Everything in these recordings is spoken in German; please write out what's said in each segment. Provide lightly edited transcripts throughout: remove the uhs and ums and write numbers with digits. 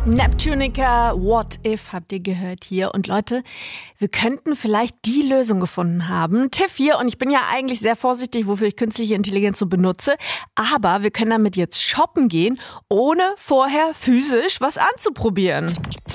Neptunica, What If, habt ihr gehört hier. Und Leute, wir könnten vielleicht die Lösung gefunden haben. Tiff hier, und ich bin ja eigentlich sehr vorsichtig, wofür ich künstliche Intelligenz so benutze. Aber wir können damit jetzt shoppen gehen, ohne vorher physisch was anzuprobieren.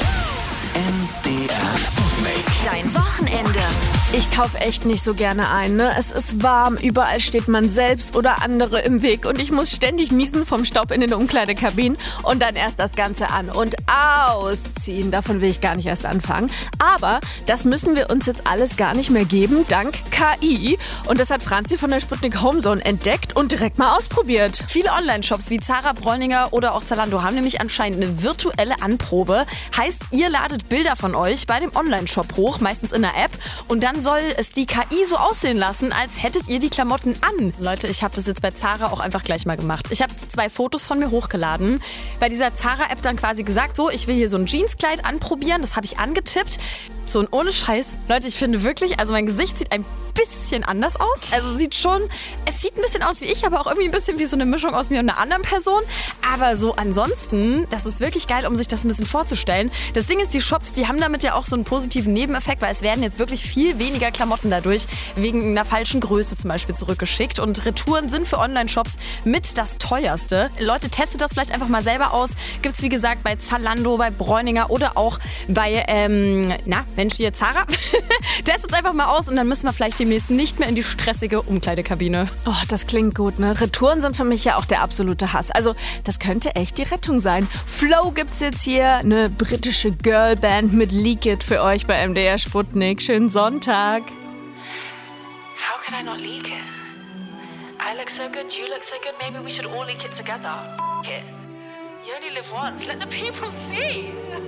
MDR Sputnik. Dein Wochenende. Ich kaufe echt nicht so gerne ein, ne? Es ist warm, überall steht man selbst oder andere im Weg und ich muss ständig niesen vom Staub in den Umkleidekabinen und dann erst das Ganze an- und ausziehen. Davon will ich gar nicht erst anfangen. Aber das müssen wir uns jetzt alles gar nicht mehr geben, dank KI. Und das hat Franzi von der Sputnik Homezone entdeckt und direkt mal ausprobiert. Viele Online-Shops wie Zara, Bräuninger oder auch Zalando haben nämlich anscheinend eine virtuelle Anprobe. Heißt, ihr ladet Bilder von euch bei dem Online-Shop hoch, meistens in einer App, und dann soll es die KI so aussehen lassen, als hättet ihr die Klamotten an. Leute, ich habe das jetzt bei Zara auch einfach gleich mal gemacht. Ich habe 2 Fotos von mir hochgeladen. Bei dieser Zara-App dann quasi gesagt, so, ich will hier so ein Jeanskleid anprobieren. Das habe ich angetippt. So, und ohne Scheiß, Leute, ich finde wirklich, also mein Gesicht sieht ein bisschen anders aus. Also es sieht ein bisschen aus wie ich, aber auch irgendwie ein bisschen wie so eine Mischung aus mir und einer anderen Person. Aber so ansonsten, das ist wirklich geil, um sich das ein bisschen vorzustellen. Das Ding ist, die Shops, die haben damit ja auch so einen positiven Nebeneffekt, weil es werden jetzt wirklich viel weniger Klamotten dadurch wegen einer falschen Größe zum Beispiel zurückgeschickt. Und Retouren sind für Online-Shops mit das teuerste. Leute, testet das vielleicht einfach mal selber aus. Gibt's wie gesagt bei Zalando, bei Bräuninger oder auch bei, Zara. Testet's einfach mal aus und dann müssen wir vielleicht demnächst nicht mehr in die stressige Umkleidekabine. Oh, das klingt gut, ne? Retouren sind für mich ja auch der absolute Hass. Also, das könnte echt die Rettung sein. Flow gibt's jetzt hier, eine britische Girlband mit Leak It für euch bei MDR Sputnik. Schönen Sonntag. How could I not leak it? I look so good, you look so good, maybe we should all leak it together. F*** it. You only live once, let the people see.